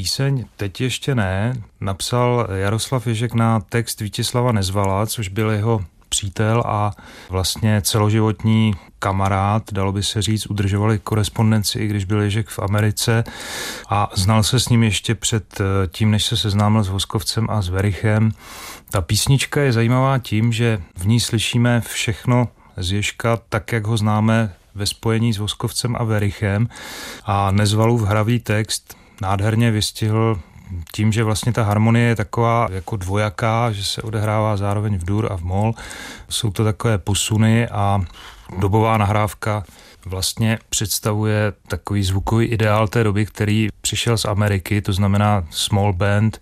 píseň teď ještě ne. Napsal Jaroslav Ježek na text Vítězslava Nezvala, což byl jeho přítel a vlastně celoživotní kamarád, dalo by se říct, udržovali korespondenci, i když byl Ježek v Americe a znal se s ním ještě před tím, než se seznámil s Voskovcem a s Werichem. Ta písnička je zajímavá tím, že v ní slyšíme všechno z Ježka tak, jak ho známe ve spojení s Voskovcem a Werichem, a Nezvalův hravý text nádherně vystihl tím, že vlastně ta harmonie je taková jako dvojaká, že se odehrává zároveň v dur a v mol. Jsou to takové posuny a dobová nahrávka vlastně představuje takový zvukový ideál té doby, který přišel z Ameriky, to znamená small band.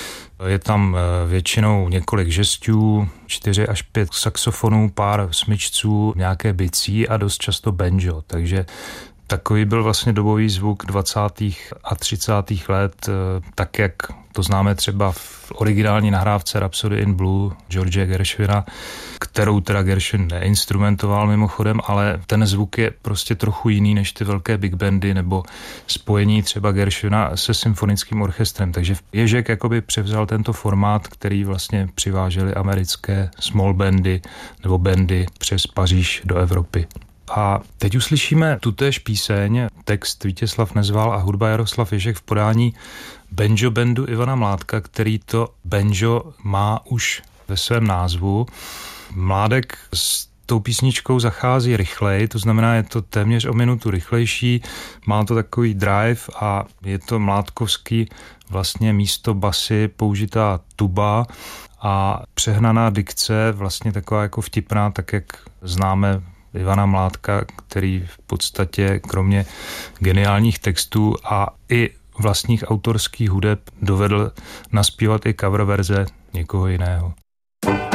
Je tam většinou několik žestů, 4 až 5 saxofonů, pár smyčců, nějaké bicí a dost často banjo, takže takový byl vlastně dobový zvuk 20. a 30. let, tak jak to známe třeba v originální nahrávce Rhapsody in Blue George Gershwina, kterou teda Gershwin neinstrumentoval mimochodem, ale ten zvuk je prostě trochu jiný než ty velké big bandy nebo spojení třeba Gershwina se symfonickým orchestrem. Takže Ježek jakoby převzal tento formát, který vlastně přivážely americké small bandy nebo bandy přes Paříž do Evropy. A teď uslyšíme tutéž píseň, text Vítězslav Nezval a hudba Jaroslav Ježek v podání banjo bandu Ivana Mládka, který to banjo má už ve svém názvu. Mládek s tou písničkou zachází rychleji, to znamená, je to téměř o minutu rychlejší, má to takový drive a je to mládkovský vlastně místo basy použitá tuba a přehnaná dikce, vlastně taková jako vtipná, tak jak známe Ivana Mládka, který v podstatě kromě geniálních textů a i vlastních autorských hudeb dovedl naspívat i cover verze někoho jiného.